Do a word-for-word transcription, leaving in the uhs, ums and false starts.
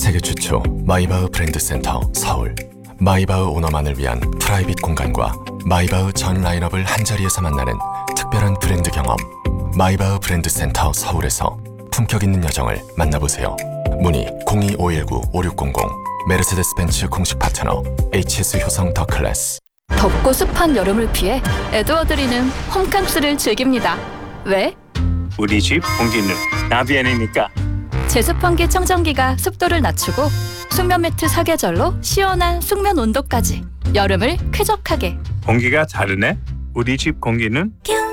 세계 최초 마이바흐 브랜드 센터 서울. 마이바흐 오너만을 위한 프라이빗 공간과 마이바흐 전 라인업을 한자리에서 만나는 특별한 브랜드 경험. 마이바흐 브랜드 센터 서울에서 품격 있는 여정을 만나보세요. 문의 공이 오일구 오육공공. 메르세데스 벤츠 공식 파트너 에이치에스 효성 더 클래스. 덥고 습한 여름을 피해 에드워드리는 홈캉스를 즐깁니다. 왜? 우리 집 공기는 나비안이니까. 제습환기 청정기가 습도를 낮추고 숙면 매트 사계절로 시원한 숙면 온도까지 여름을 쾌적하게. 공기가 다르네. 우리 집 공기는